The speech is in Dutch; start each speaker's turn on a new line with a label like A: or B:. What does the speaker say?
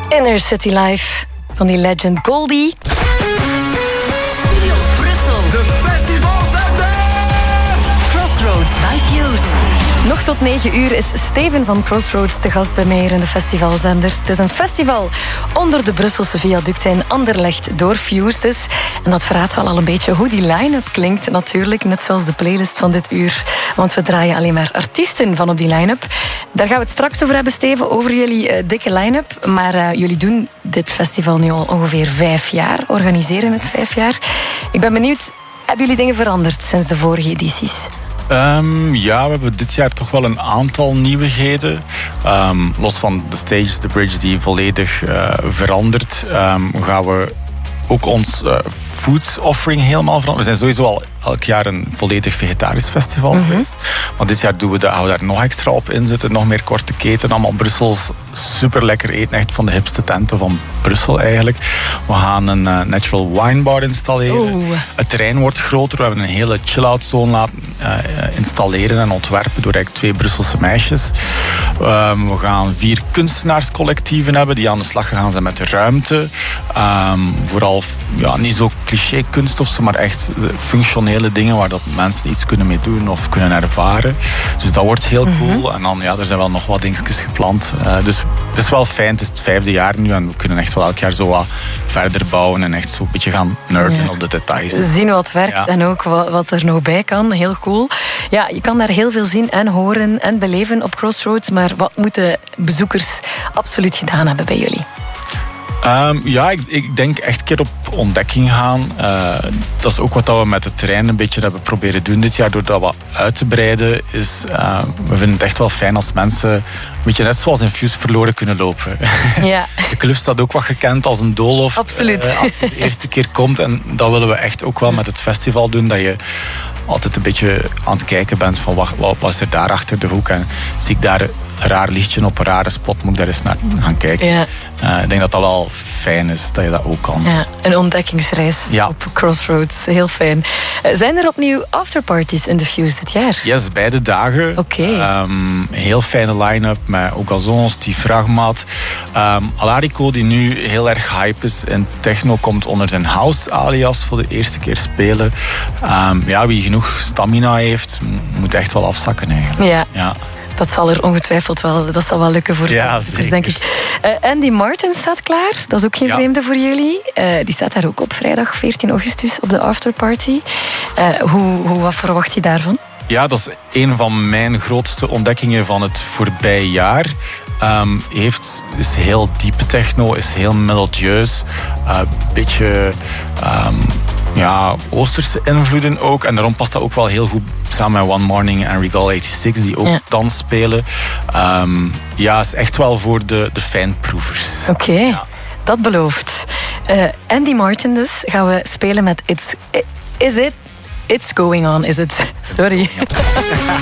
A: Inner City Life van die legend Goldie.
B: Studio Brussel.
C: De festivalzender.
B: Crossroads by Fuse.
A: Nog tot 9 uur is Steven van Crossroads te gast bij mij hier in de festivalzender. Het is een festival onder de Brusselse viaducten in Anderlecht door Fuse dus. En dat verraadt wel al een beetje hoe die line-up klinkt natuurlijk. Net zoals de playlist van dit uur. Want we draaien alleen maar artiesten van op die line-up. Daar gaan we het straks over hebben, Steven, over jullie dikke line-up. Maar jullie doen dit festival nu al ongeveer 5 jaar. Organiseren het 5 jaar. Ik ben benieuwd, hebben jullie dingen veranderd sinds de vorige edities?
D: Ja, we hebben dit jaar toch wel een aantal nieuwigheden. Los van de stage, de bridge die volledig verandert, gaan we ook ons food offering helemaal veranderen. We zijn sowieso al elk jaar een volledig vegetarisch festival geweest. Maar dit jaar gaan we daar nog extra op inzetten. Nog meer korte keten. Allemaal Brussels super lekker eten. Echt van de hipste tenten van Brussel eigenlijk. We gaan een natural wine bar installeren. Het terrein wordt groter. We hebben een hele chill-out zone laten installeren en ontwerpen door eigenlijk 2 Brusselse meisjes. We gaan 4 kunstenaarscollectieven hebben die aan de slag gegaan zijn met de ruimte. Vooral niet zo cliché kunst of zo, maar echt functionele dingen waar dat mensen iets kunnen mee doen of kunnen ervaren. Dus dat wordt heel cool. En dan, er zijn wel nog wat dingetjes gepland. Dus het is wel fijn. Het is het 5e jaar nu en we kunnen echt wel elk jaar zo wat verder bouwen en echt zo een beetje gaan nerden op de details.
A: Zien wat werkt en ook wat er nog bij kan. Heel cool. Ja, je kan daar heel veel zien en horen en beleven op Crossroads. Maar wat moeten bezoekers absoluut gedaan hebben bij jullie?
D: Ik denk echt een keer op ontdekking gaan. Dat is ook wat we met het terrein een beetje hebben proberen doen dit jaar. Door dat wat uit te breiden. We vinden het echt wel fijn als mensen een beetje net zoals in Fuse verloren kunnen lopen. Ja. De club staat ook wat gekend als een doolhof.
A: Absoluut.
D: Als je de eerste keer komt. En dat willen we echt ook wel met het festival doen. Dat je altijd een beetje aan het kijken bent van wat is er daar achter de hoek. En zie ik daar een raar lichtje op een rare spot, moet ik daar eens naar gaan kijken. Ja. Ik denk dat dat wel fijn is, dat je dat ook kan.
A: Ja, een ontdekkingsreis op Crossroads. Heel fijn. Zijn er opnieuw afterparties in de Fuse dit jaar?
D: Yes, beide dagen.
A: Oké.
D: Heel fijne line-up met Ogazon, Steve Fragmaat. Alarico, die nu heel erg hype is in techno, komt onder zijn house alias voor de eerste keer spelen. Wie genoeg stamina heeft, moet echt wel afzakken eigenlijk. Ja.
A: Dat zal er ongetwijfeld wel lukken voor de denk ik. Andy Martin staat klaar. Dat is ook geen vreemde voor jullie. Die staat daar ook op vrijdag 14 augustus op de afterparty. Wat verwacht je daarvan?
D: Ja, dat is een van mijn grootste ontdekkingen van het voorbije jaar. Is heel diepe techno, is heel melodieus. Beetje Oosterse invloeden ook. En daarom past dat ook wel heel goed samen met One Morning en Regal 86, die ook dans spelen. Is echt wel voor de fijnproevers.
A: Oké, dat belooft. Andy Martin dus gaan we spelen met It's Going On, is it? Sorry.